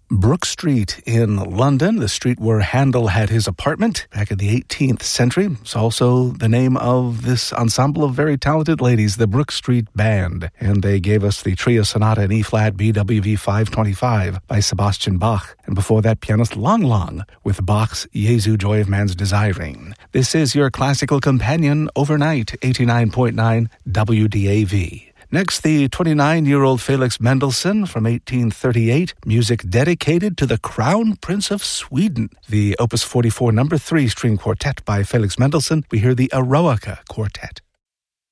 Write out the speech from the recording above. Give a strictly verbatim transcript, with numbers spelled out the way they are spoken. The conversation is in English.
Brook Street in London, the street where Handel had his apartment back in the eighteenth century. It's also the name of this ensemble of very talented ladies, the Brook Street Band. And they gave us the Trio Sonata in E-flat B W V five twenty-five by Sebastian Bach. And before that, pianist Lang Lang with Bach's Jesu, Joy of Man's Desiring. This is your classical companion overnight, eighty-nine point nine W D A V. Next, the twenty-nine-year-old Felix Mendelssohn from eighteen thirty-eight, music dedicated to the Crown Prince of Sweden. The Opus forty-four number three string quartet by Felix Mendelssohn. We hear the Eroica Quartet.